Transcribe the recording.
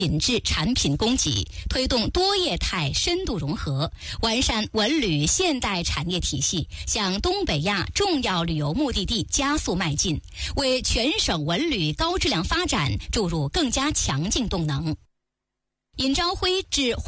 品质产品供给，推动多业态深度融合，完善文旅现代产业体系，向东北亚重要旅游目的地加速迈进，为全省文旅高质量发展注入更加强劲动能。尹朝辉致